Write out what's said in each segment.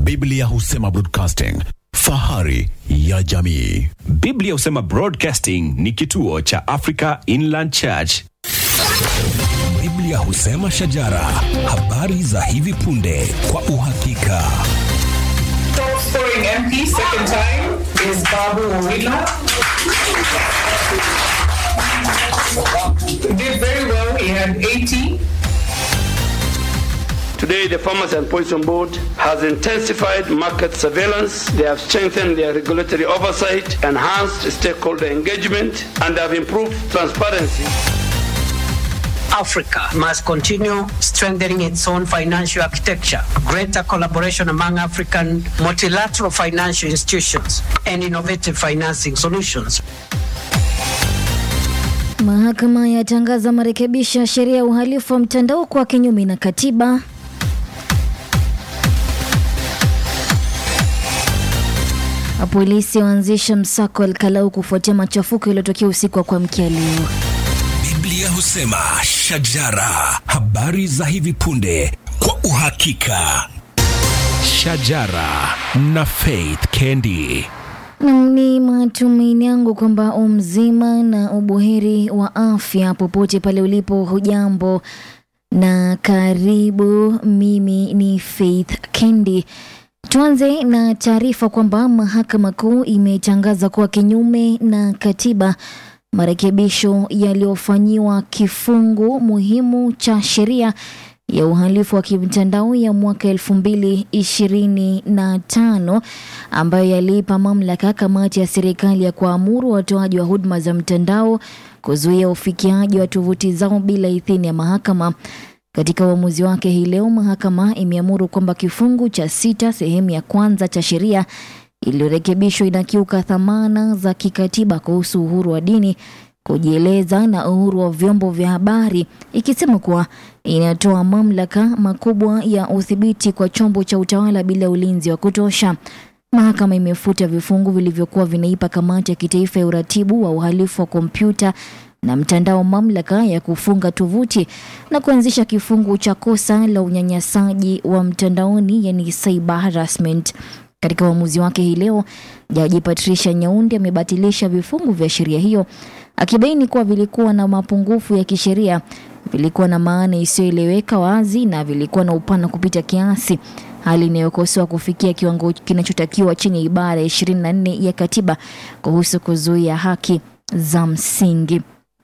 Biblia husema broadcasting, fahari ya jamii. Biblia husema Broadcasting ni kituo cha Africa Inland Church. Biblia husema shajara, habari za hivi punde kwa uhakika. Top scoring MP second time is Babu Owila. He did very well. He had 80. Today, the Farmers and Poison Board has intensified market surveillance. They have strengthened their regulatory oversight, enhanced stakeholder engagement, and have improved transparency. Africa must continue strengthening its own financial architecture, greater collaboration among African multilateral financial institutions, and innovative financing solutions. Mahakama yatangaza marekebisho ya sheria ya uhalifu wa mtandao kwa kinyume na katiba. Polisi waanzisha msako Al-Kalau kufuatia machafuko yaliyotokea usiku wa kuamkia leo. Biblia husema shajara, habari za hivi punde kwa uhakika. Shajara na Faith Kendi. Ni matumaini yangu kwamba umzima na ubuheri wa afya popote pale ulipo. Hujambo na karibu. Mimi ni Faith Kendi. Tuanze na taarifa kwamba mahakama kuu imetangaza kuwa kinyume na katiba marekebisho yaliyofanyiwa kifungu muhimu cha sheria ya uhalifu wa kimtandao ya mwaka 2025 ambayo yaliipa mamlaka kamati ya serikali ya kuamuru watoaji wa huduma za mtandao kuzuia ufikiaji wa tovuti zao bila idhini ya mahakama. Katika uamuzi wake hii leo, mahakama imeamuru kwamba kifungu cha 6 sehemu ya kwanza cha sheria iliyorekebishwa inakiuka dhamana za kikatiba kuhusu uhuru wa dini, kujieleza na uhuru wa vyombo vya habari, ikisema kuwa inatoa mamlaka makubwa ya udhibiti kwa chombo cha utawala bila ulinzi wa kutosha. Mahakama imefuta vifungu vilivyokuwa vinaipa kamati ya kitaifa ya uratibu wa uhalifu wa kompyuta na mtandao mamlaka ya kufunga tovuti na kuanzisha kifungu cha kosa la unyanyasaji wa mtandaoni, yani cyber harassment. Katika uamuzi wake hii leo, Jaji Patricia Nyaundi amebatilisha vifungu vya sheria hiyo, akibaini kuwa vilikuwa na mapungufu ya kisheria, vilikuwa na maana isiyoeleweka wazi na vilikuwa na upana kupita kiasi, hali inayokosoa kufikia kiwango kinachotakiwa chini ya ibara 24 ya katiba kuhusu kuzuia haki za msingi.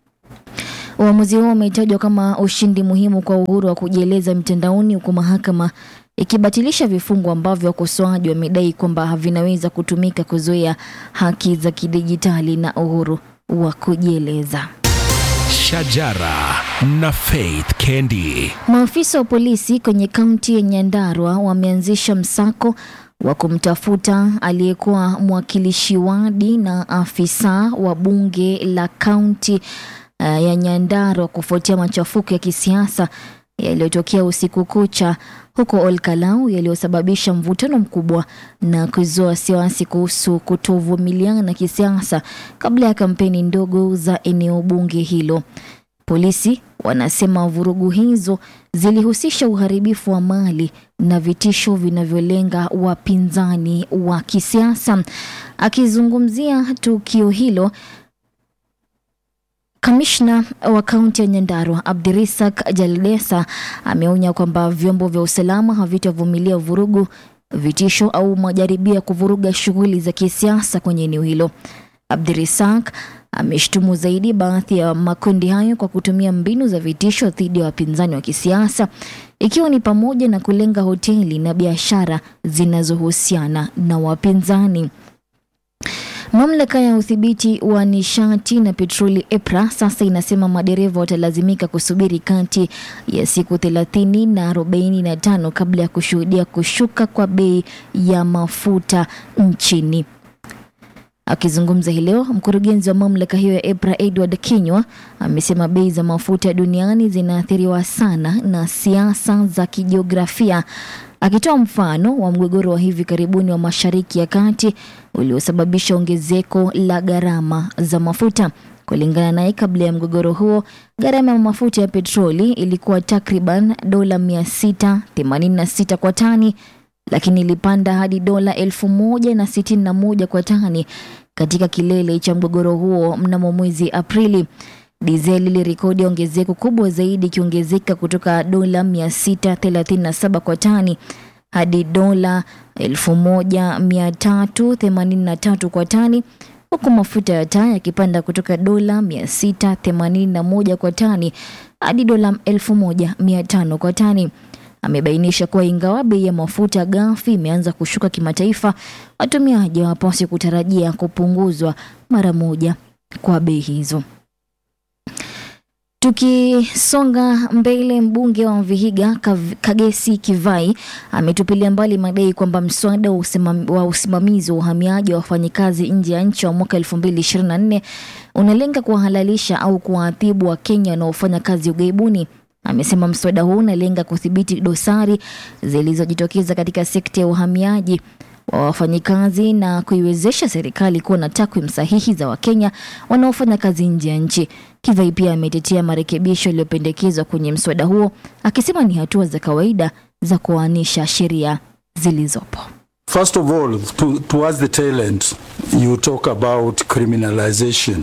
Uamuzi huo umetajwa kama ushindi muhimu kwa uhuru wa kujieleza mtandaoni, huku mahakama ikibatilisha vifungu ambavyo wakosoaji wamedai kwamba havinaweza kutumika kuzuia haki za kidijitali na uhuru wa kujieleza. Shajara na Faith Kendi. Maafisa wa polisi kwenye kaunti ya Nyandarua wameanzisha msako wa kumtafuta aliyekuwa mwakilishi wadi na afisa wa bunge la kaunti ya Nyandarua kufuatia machafuko ya kisiasa yaliyotokea usiku kucha huko Al-Kalau, yaliyosababisha mvutano mkubwa na kuzua wasiwasi kuhusu kutovumiliana kisiasa kabla ya kampeni ndogo za eneo bunge hilo. Polisi wanasema vurugu hizo zilihusisha uharibifu wa mali na vitisho vinavyolenga wapinzani wa kisiasa. Akizungumzia tukio hilo, Kamishna wa kaunti ya Nyandarua Abdirisak Jaldesa ameonya kwamba vyombo vya usalama havitavumilia vurugu, vitisho au majaribio ya kuvuruga shughuli za kisiasa kwenye eneo hilo. Abdirisak ameshtumu zaidi baadhi ya makundi hayo kwa kutumia mbinu za vitisho dhidi ya wapinzani wa kisiasa, ikiwa ni pamoja na kulenga hoteli na biashara zinazohusiana na wapinzani. Mamlaka ya udhibiti wa nishati na petroli EPRA sasa inasema madereva watalazimika kusubiri kati ya siku 30 na 45 kabla ya kushuhudia kushuka kwa bei ya mafuta nchini. Akizungumza hii leo, mkurugenzi wa mamlaka hiyo ya EPRA Edward Kinywa amesema bei za mafuta duniani zinaathiriwa sana na siasa za kijiografia, akitoa mfano wa mgogoro wa hivi karibuni wa Mashariki ya Kati uliosababisha ongezeko la gharama za mafuta. Kulingana naye, kabla ya mgogoro huo, gharama ya mafuta ya petroli ilikuwa takriban $686 kwa tani, lakini ilipanda hadi dola 1,061 kwa tani katika kilele cha mgogoro huo mnamo mwezi Aprili. Dizeli ilirekodi ongezeko kubwa zaidi, ikiongezeka kutoka dola 637 kwa tani hadi dola 1,383 kwa tani, huku mafuta ya taa yakipanda kutoka dola 681 kwa tani hadi dola 1,500 kwa tani. Amebainisha kuwa ingawa bei ya mafuta ghafi imeanza kushuka kimataifa, watumiaji hawapaswi kutarajia kupunguzwa mara moja kwa bei hizo. Tukisonga mbele, mbunge wa Vihiga Kagesi Kivai ametupilia mbali madai kwamba mswada wa usimamizi wa uhamiaji wa wafanyikazi nje ya nchi wa mwaka 2024 unalenga kuwahalalisha au kuwaadhibu wa Kenya wanaofanya kazi ughaibuni. Amesema mswada huu unalenga kudhibiti dosari zilizojitokeza katika sekta ya uhamiaji wa wafanyikazi na kuiwezesha serikali kuwa na takwimu sahihi za Wakenya wanaofanya kazi nje ya nchi. Kivai pia ametetea marekebisho yaliyopendekezwa kwenye mswada huo, akisema ni hatua za kawaida za kuanisha sheria zilizopo. First of all, towards the tail end, you talk about criminalization.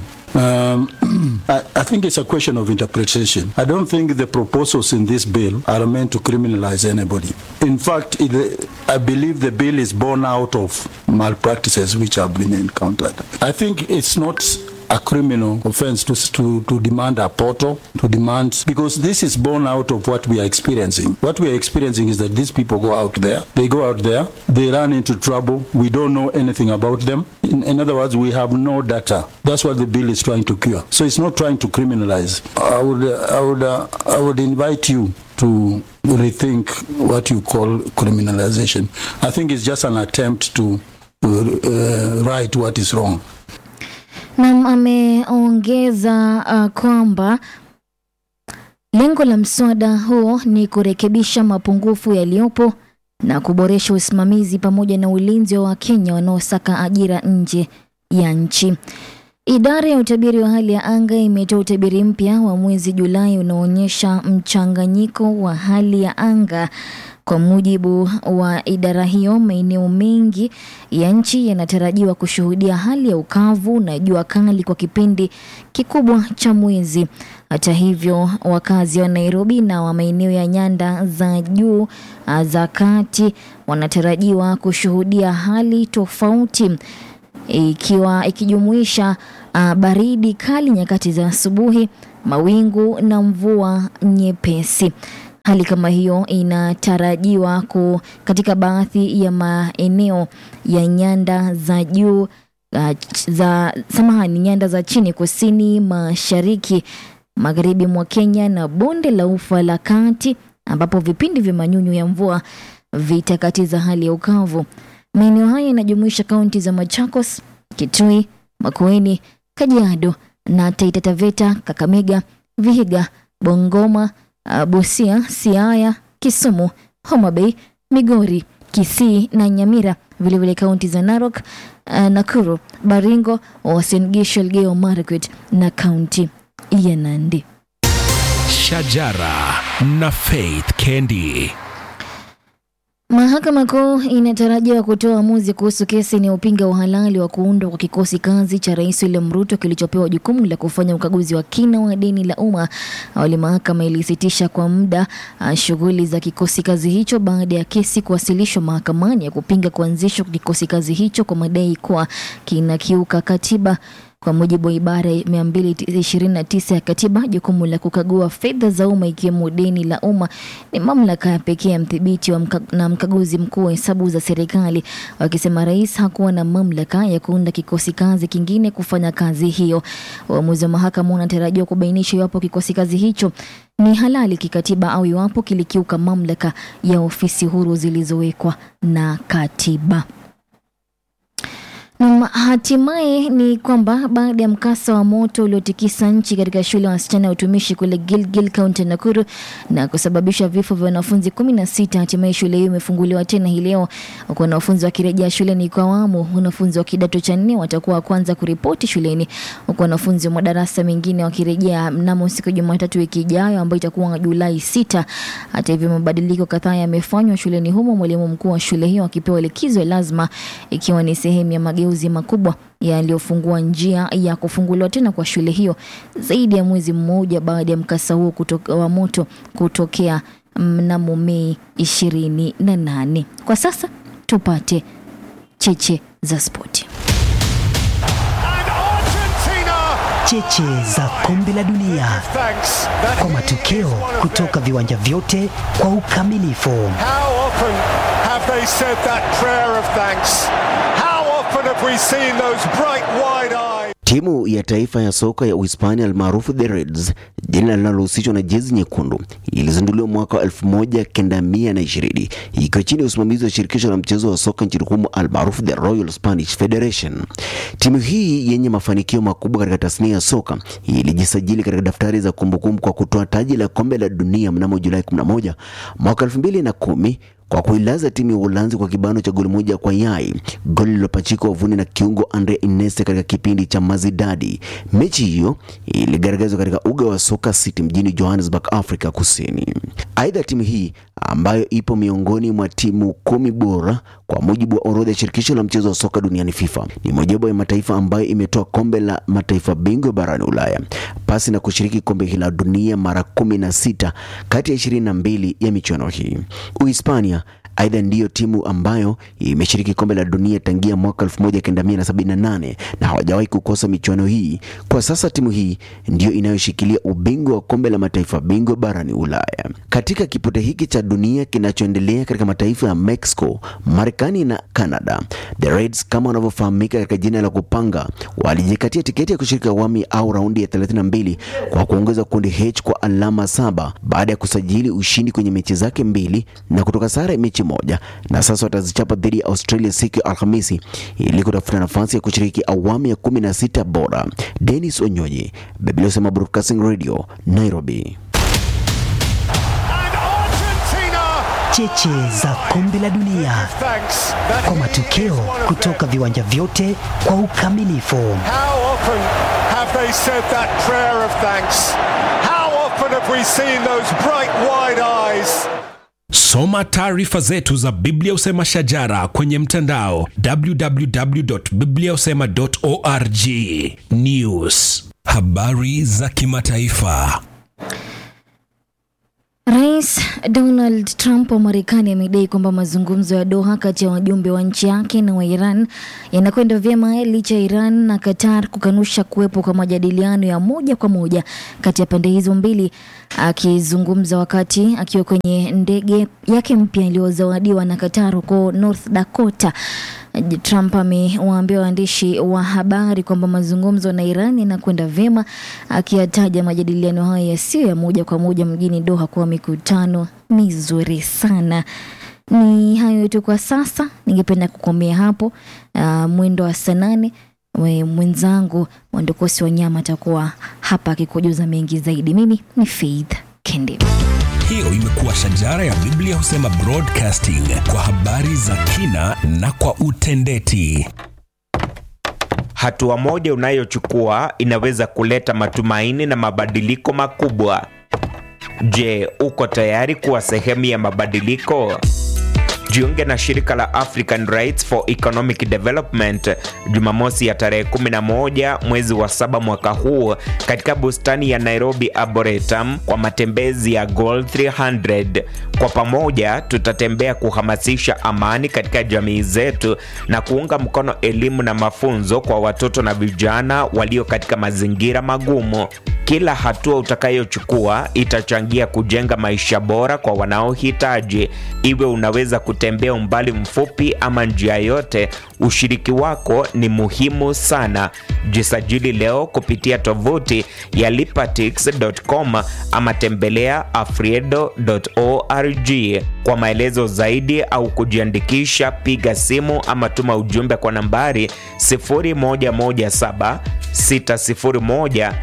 I think it's a question of interpretation. I don't think the proposals in this bill are meant to criminalize anybody. In fact, I believe the bill is born out of malpractices which have been encountered. I think it's not a criminal offense to demand a portal, to demand, because this is born out of what we are experiencing. What we are experiencing is that these people go out there, they run into trouble, we don't know anything about them. In other words, we have no data. That's what the bill is trying to cure. So it's not trying to criminalize. I would invite you to rethink what you call criminalization. I think it's just an attempt to right what is wrong. Na ameongeza kwamba lengo la mswada huo ni kurekebisha mapungufu yaliyopo na kuboresha usimamizi pamoja na ulinzi wa Wakenya wanaosaka ajira nje ya nchi. Idara ya utabiri wa hali ya anga imetoa utabiri mpya wa mwezi Julai unaoonyesha mchanganyiko wa hali ya anga. Kwa mujibu wa idara hiyo, maeneo mengi ya nchi yanatarajiwa kushuhudia hali ya ukavu na jua kali kwa kipindi kikubwa cha mwezi. Hata hivyo, wakazi wa Nairobi na wa maeneo ya nyanda za juu za kati wanatarajiwa kushuhudia hali tofauti, ikijumuisha baridi kali nyakati za asubuhi, mawingu na mvua nyepesi. Hali kama hiyo inatarajiwa katika baadhi ya maeneo ya nyanda za juu nyanda za chini kusini mashariki magharibi mwa Kenya na bonde la ufa la kati, ambapo vipindi vya manyunyu ya mvua vitakatiza hali ya ukavu. Maeneo haya yanajumuisha kaunti za Machakos, Kitui, Makueni, Kajiado na Taita Taveta, Kakamega, Vihiga, Bungoma, Busia, Siaya, Kisumu, Homa Bay, Migori, Kisii na Nyamira, vilevile kaunti za Narok, Nakuru, Baringo, Uasin Gishu, Elgeyo Marakwet na kaunti ya Nandi. Shajara na Faith Kendi. Mahakama Kuu inatarajiwa kutoa uamuzi kuhusu kesi inayopinga uhalali wa kuundwa kwa kikosi kazi cha Rais William Ruto kilichopewa jukumu la kufanya ukaguzi wa kina wa deni la umma. Awali mahakama ilisitisha kwa muda shughuli za kikosi kazi hicho baada ya kesi kuwasilishwa mahakamani ya kupinga kuanzishwa kwa kikosi kazi hicho kwa madai kuwa kinakiuka katiba. Kwa mujibu wa ibara 229 ya katiba, jukumu la kukagua fedha za umma ikiwemo deni la umma ni mamlaka ya pekee ya mdhibiti na mkaguzi mkuu wa hesabu za serikali, wakisema rais hakuwa na mamlaka ya kuunda kikosi kazi kingine kufanya kazi hiyo. Uamuzi wa mahakama unatarajiwa kubainisha iwapo kikosi kazi hicho ni halali kikatiba au iwapo kilikiuka mamlaka ya ofisi huru zilizowekwa na katiba. Na hatimaye ni kwamba baada ya mkasa wa moto uliotikisa nchi katika shule ya wasichana ya utumishi kule Gilgil County Nakuru na kusababisha vifo vya wanafunzi 16, hatimaye shule hiyo imefunguliwa tena hii leo. Kwa wanafunzi wakirejea shuleni kwa awamu, wanafunzi wa kidato cha 4 watakuwa kwanza kuripoti shuleni, huku wanafunzi wa madarasa mengine wakirejea mnamo siku ya Jumatatu wiki ijayo ambayo itakuwa Julai 6. Hata hivyo mabadiliko kadhaa yamefanywa shuleni humo, mwalimu mkuu wa shule hiyo akipewa likizo lazima, ikiwa ni sehemu ya mageuzi makubwa yaliyofungua njia ya kufunguliwa tena kwa shule hiyo zaidi ya mwezi mmoja baada ya mkasa huo wa moto kutokea mnamo Mei 28. Kwa sasa tupate cheche za spoti. Cheche za kombe la dunia kwa matokeo kutoka viwanja vyote kwa ukamilifu. How often have they said that prayer of thanks? How often have we seen those bright wide eyes? Timu ya taifa ya soka ya Uhispania almaarufu The Reds, jina linalohusishwa na jezi nyekundu, ilizinduliwa mwaka 1920 ikiwa chini ya usimamizi wa shirikisho la mchezo wa soka nchini humo almaarufu The Royal Spanish Federation. Timu hii yenye mafanikio makubwa katika tasnia ya soka ilijisajili katika daftari za kumbukumbu kwa kutoa taji la kombe la dunia mnamo Julai 11 mwaka 2010 kwa kuilaza timu ya Uholanzi kwa kibano cha goli moja kwa yai, goli lililopachikwa wavuni na kiungo Andre Iniesta katika kipindi cha mazidadi. Mechi hiyo iligaragazwa katika uga wa Soka City mjini Johannesburg, Afrika Kusini. Aidha, timu hii ambayo ipo miongoni mwa timu 10 bora kwa mujibu wa orodha ya shirikisho la mchezo wa soka duniani FIFA, ni mojawapo ya mataifa ambayo imetoa kombe la mataifa bingwa barani Ulaya pasi na kushiriki kombe la dunia mara 16 kati ya 22 ya michuano hii. Uhispania aidha ndiyo timu ambayo imeshiriki kombe la dunia tangia mwaka 1978 na hawajawahi kukosa michuano hii. Kwa sasa timu hii ndiyo inayoshikilia ubingwa wa kombe la mataifa bingwa barani Ulaya. Katika kipute hiki cha dunia kinachoendelea katika mataifa ya Mexico, Marekani na Canada, The Reds kama wanavyofahamika katika jina la kupanga, walijikatia tiketi ya kushiriki awamu au raundi ya 32 kwa kuongeza kundi H kwa alama 7 baada ya kusajili ushindi kwenye mechi zake 2 na kutoka sare mechi moja, na sasa watazichapa dhidi ya Australia siku ya Alhamisi ili kutafuta nafasi ya kushiriki awamu ya 16 bora. Dennis Onyonyi, Biblia Usema Broadcasting Radio, Nairobi. Cheche za kombe la dunia kwa matokeo kutoka viwanja vyote kwa ukamilifu. How often have they said that prayer of thanks? How often have we seen those bright wide eyes? Soma taarifa zetu za Biblia Usema Shajara kwenye mtandao www.bibliausema.org. News, habari za kimataifa. Rais Donald Trump wa Marekani amedai kwamba mazungumzo ya Doha kati ya wajumbe wa nchi yake na wa Iran yanakwenda vyema licha ya Iran na Qatar kukanusha kuwepo kwa majadiliano ya moja kwa moja kati ya pande hizo mbili. Akizungumza wakati akiwa kwenye ndege yake mpya iliyozawadiwa na Qatar huko North Dakota, Trump amewaambia waandishi wa habari kwamba mazungumzo na Iran yanakwenda vyema, akiyataja majadiliano haya yasiyo ya moja kwa moja mjini Doha kwa mikutano mizuri sana. Ni hayo tu kwa sasa, ningependa kukomea hapo. Mwendo wa saa 8 mwenzangu Wandokosi Wanyama atakuwa hapa akikujuza mengi zaidi. Mimi ni Faith Kendi. Hiyo imekuwa Shajara ya Biblia Husema Broadcasting, kwa habari za kina na kwa utendeti. Hatua moja unayochukua inaweza kuleta matumaini na mabadiliko makubwa. Je, uko tayari kuwa sehemu ya mabadiliko? Jiunge na shirika la African Rights for Economic Development Jumamosi ya tarehe 11 mwezi wa 7 mwaka huu katika bustani ya Nairobi Arboretum kwa matembezi ya Goal 300. Kwa pamoja tutatembea kuhamasisha amani katika jamii zetu na kuunga mkono elimu na mafunzo kwa watoto na vijana walio katika mazingira magumu. Kila hatua utakayochukua itachangia kujenga maisha bora kwa wanaohitaji. Iwe unaweza kutembea umbali mfupi ama njia yote, ushiriki wako ni muhimu sana. Jisajili leo kupitia tovuti ya lipatix.com ama tembelea afriedo.org. Kwa maelezo zaidi au kujiandikisha, piga simu ama tuma ujumbe kwa nambari 0117 601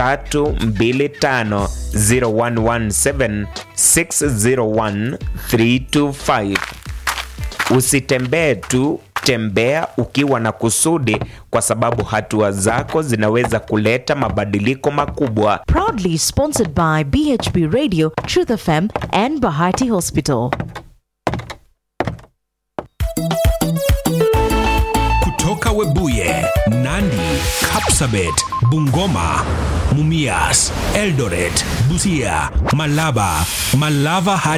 325 0117 601 325. Usitembee tu, tembea ukiwa na kusudi, kwa sababu hatua zako zinaweza kuleta mabadiliko makubwa. Proudly sponsored by BHP Radio, Truth FM and Bahati Hospital. Kutoka Webuye, Nandi, Kapsabet, Bungoma, Mumias, Eldoret, Busia, Malaba, Malava